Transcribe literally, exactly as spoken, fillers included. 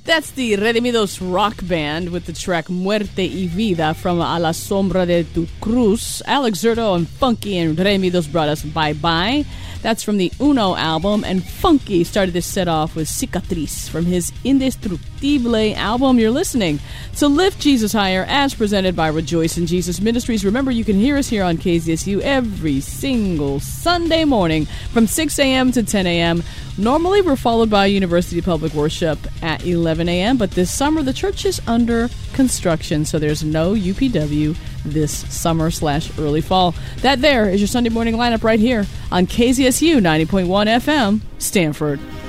That's the Redimidos rock band with the track Muerte y Vida from A la Sombra de tu Cruz. Alex Zerto and Funky and Redimidos brought us Bye Bye. That's from the Uno album. And Funky started this set off with Cicatriz from his Indestructible album. You're listening to Lift Jesus Higher as presented by Rejoice in Jesus Ministries. Remember, you can hear us here on K Z S U every single Sunday morning from six a.m. to ten a.m. Normally, we're followed by University Public Worship at eleven a.m., but this summer the church is under construction, so there's no U P W this summer slash early fall. That there is your Sunday morning lineup right here on K Z S U ninety point one F M, Stanford.